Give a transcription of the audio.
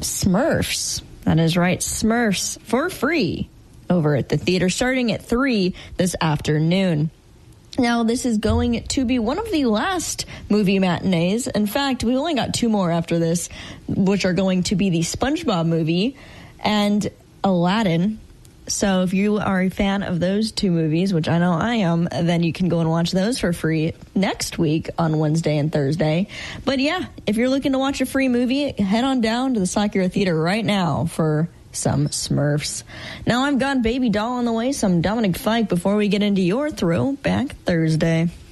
Smurfs. That is right, Smurfs for free over at the theater starting at 3 this afternoon. Now, this is going to be one of the last movie matinees. In fact, we only got 2 more after this, which are going to be the SpongeBob movie and Aladdin. So if you are a fan of those 2 movies, which I know I am, then you can go and watch those for free next week on Wednesday and Thursday. But yeah, if you're looking to watch a free movie, head on down to the Sakura Theater right now for some Smurfs. Now I've got Baby Doll on the way, some Dominic Fike before we get into your Throwback Thursday.